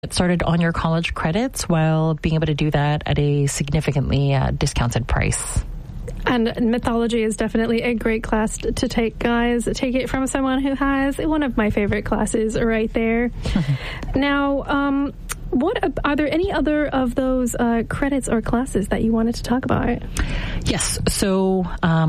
get started on your college credits while being able to do that at a significantly discounted price. And mythology is definitely a great class to take, guys. Take it from someone who has one of my favorite classes right there. Now, are there any other of those credits or classes that you wanted to talk about? Yes. So,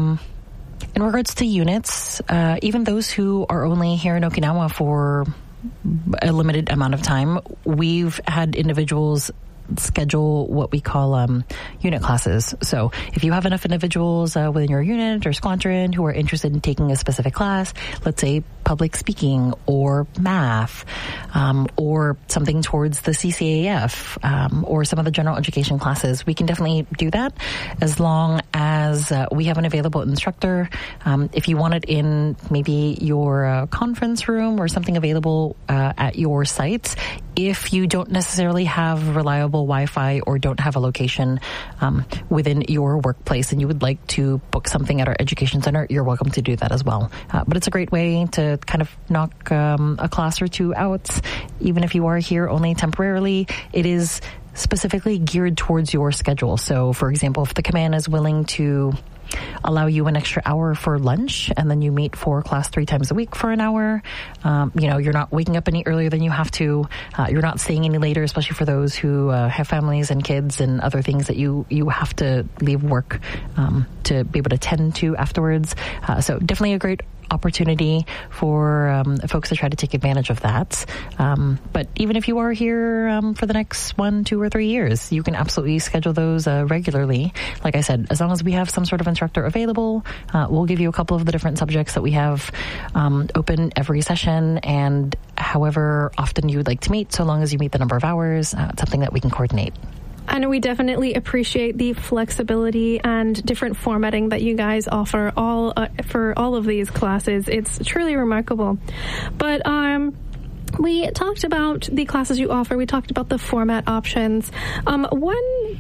in regards to units, even those who are only here in Okinawa for a limited amount of time, we've had individuals schedule what we call unit classes. So if you have enough individuals within your unit or squadron who are interested in taking a specific class, let's say public speaking or math, or something towards the CCAF, or some of the general education classes, we can definitely do that as long as we have an available instructor. If you want it in maybe your conference room or something available at your site, if you don't necessarily have reliable Wi-Fi or don't have a location within your workplace and you would like to book something at our education center, you're welcome to do that as well. But it's a great way to kind of knock a class or two out, even if you are here only temporarily. It is specifically geared towards your schedule. So, for example, if the command is willing to allow you an extra hour for lunch and then you meet for class 3 times a week for an hour, you're not waking up any earlier than you have to, you're not staying any later, especially for those who have families and kids and other things that you have to leave work to be able to tend to afterwards. So definitely a great opportunity for folks to try to take advantage of that. But even if you are here for the next 1, 2, or 3 years, you can absolutely schedule those regularly. Like I said, as long as we have some sort of instructor available, we'll give you a couple of the different subjects that we have open every session, and however often you would like to meet, so long as you meet the number of hours, it's something that we can coordinate. And we definitely appreciate the flexibility and different formatting that you guys offer for all of these classes. It's truly remarkable. But we talked about the classes you offer. We talked about the format options. When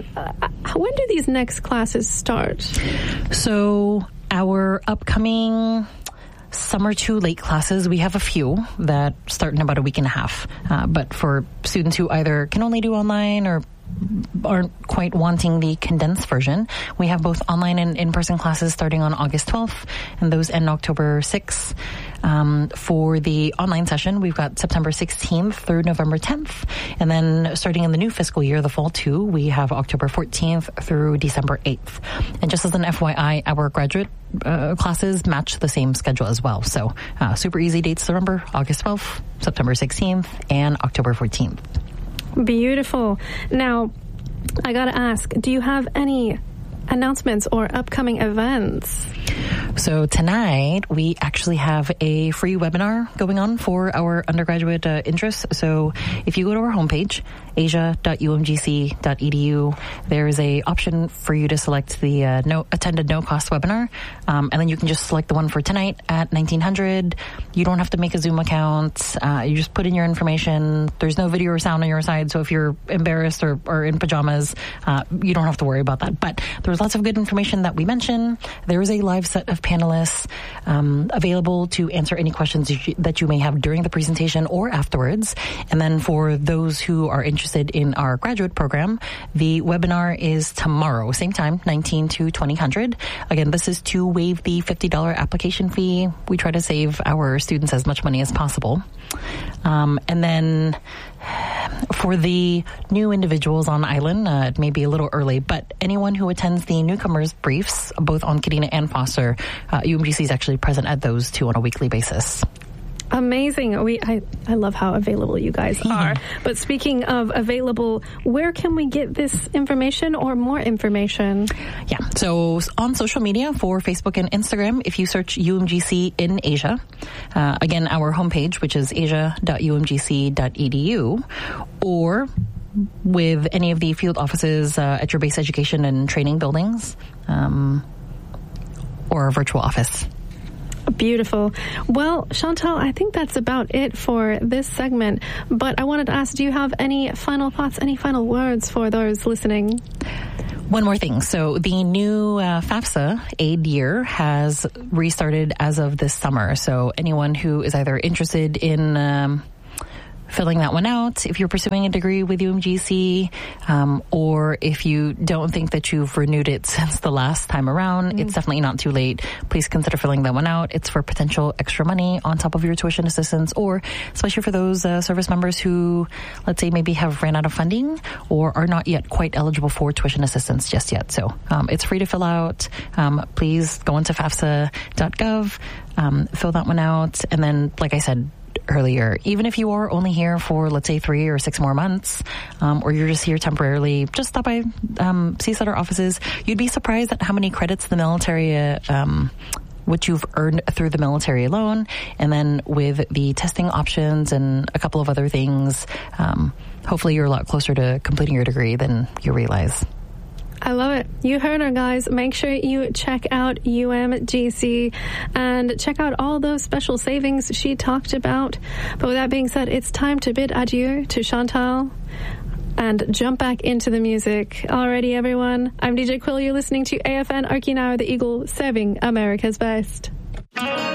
do these next classes start? So our upcoming Summer 2 late classes, we have a few that start in about a week and a half. But for students who either can only do online or aren't quite wanting the condensed version, we have both online and in-person classes starting on August 12th, and those end October 6th. For the online session, we've got September 16th through November 10th. And then starting in the new fiscal year, the fall 2, we have October 14th through December 8th. And just as an FYI, our graduate classes match the same schedule as well. So super easy dates to remember: August 12th, September 16th, and October 14th. Beautiful. Now, I gotta ask, do you have any announcements or upcoming events? So tonight, we actually have a free webinar going on for our undergraduate interests. So if you go to our homepage, asia.umgc.edu, there is a option for you to select the attended no-cost webinar. And then you can just select the one for tonight at 1900. You don't have to make a Zoom account. You just put in your information. There's no video or sound on your side. So if you're embarrassed or in pajamas, you don't have to worry about that. But there's lots of good information that we mentioned. There is a live set of panelists available to answer any questions that you may have during the presentation or afterwards. And then for those who are interested in our graduate program, the webinar is tomorrow, same time, 19 to 2000. Again, this is to waive the $50 application fee. We try to save our students as much money as possible. And then for the new individuals on island, it may be a little early, but anyone who attends the newcomers briefs, both on Kadena and Foster, UMGC is actually present at those two on a weekly basis. Amazing. I love how available you guys are. But speaking of available, where can we get this information or more information? Yeah. So on social media for Facebook and Instagram, if you search UMGC in Asia, again, our homepage, which is asia.umgc.edu, or with any of the field offices at your base education and training buildings, or a virtual office. Beautiful. Well, Chantal, I think that's about it for this segment. But I wanted to ask, do you have any final thoughts, any final words for those listening? One more thing. So the new FAFSA aid year has restarted as of this summer. So anyone who is either interested in filling that one out. If you're pursuing a degree with UMGC, or if you don't think that you've renewed it since the last time around, it's definitely not too late. Please consider filling that one out. It's for potential extra money on top of your tuition assistance, or especially for those service members who, let's say, maybe have ran out of funding or are not yet quite eligible for tuition assistance just yet. So it's free to fill out. Please go into FAFSA.gov, fill that one out, and then, like I said earlier, even if you are only here for, let's say, 3 or 6 more months, or you're just here temporarily, just stop by CSET our offices. You'd be surprised at how many credits the military which you've earned through the military alone, and then with the testing options and a couple of other things, hopefully you're a lot closer to completing your degree than you realize. I love it. You heard her, guys. Make sure you check out UMGC and check out all those special savings she talked about. But with that being said, it's time to bid adieu to Chantal and jump back into the music. Alrighty, everyone. I'm DJ Quill. You're listening to AFN Arkinawa, the Eagle, serving America's best.